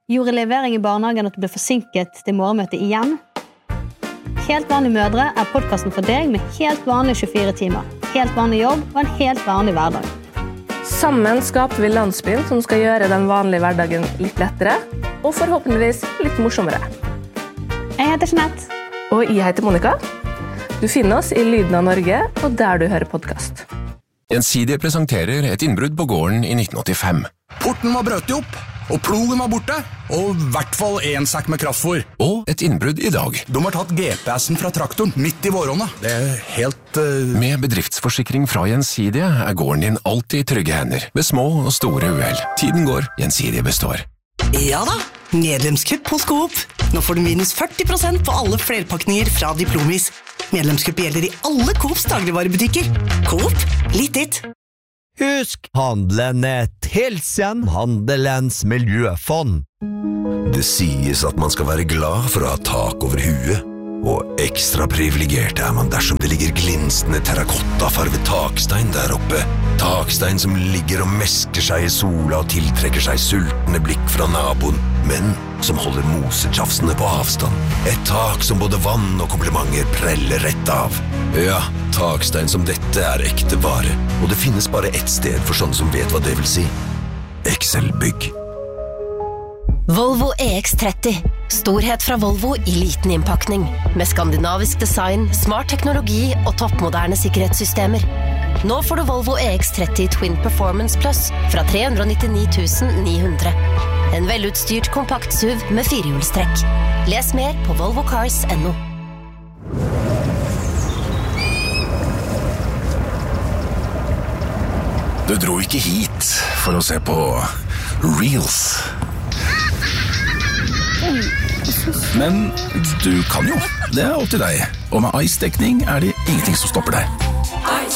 Gjorde levering I barnehagen at du ble forsinket til morgenmøtet igjen? Helt vanlige mødre podcasten for deg med helt vanlige 24 timer, helt vanlig jobb og en helt vanlig hverdag. Sammen skaper vi landsbyen som skal gjøre den vanlige hverdagen litt lettere, og forhåpentligvis litt morsommere. Jeg heter Jeanette. Og jeg heter Monica. Du finner oss I Lyden av Norge, og der du hører podcast. Gjensidige presenterer et innbrudd på gården I 1985. Porten var brøtt opp, og plogen var borte, og I hvert fall en sekk med kraftfôr. Og et innbrudd I dag. De har tatt GPS-en fra traktoren midt I vårrånet. Det helt... Med bedriftsforsikring fra Gjensidige gården din alltid I trygge hender, ved små og store uheld. Tiden går, Gjensidige består. Ja da, medlemskupp hos Coop. Nå får du minus 40% på alle flerpakninger fra Diplomis. Medlemskupp gjelder I alle Coops dagligvarebutikker. Coop, litt ditt. Husk, handelen et hilsen Handelens miljøfond. Det sies at man skal være glad for å ha tak over huet, og ekstra privilegert man dersom det ligger glinsende terrakottafarvet takstein der oppe. Takstein som ligger og mesker seg I sola og tiltrekker seg sultne blikk fra naboen, men som holder mosetjafsene på avstand. Et tak som både vann og komplimenter preller rett av. Ja, takstein som dette ekte vare, og det finnes bare ett sted for sånne som vet hva det vil si. Excel-bygg. Volvo EX30. Storhet fra Volvo I liten innpakning. Med skandinavisk design, smart teknologi og toppmoderne sikkerhetssystemer. Nå får du Volvo EX30 Twin Performance Plus fra 399 900. En velutstyrt kompakt SUV med firehjulstrekk. Les mer på volvocars.no. Du dro ikke hit for å se på Reels. Men du kan jo. Det opp til deg. Og med Ice-dekning det ingenting som stopper deg.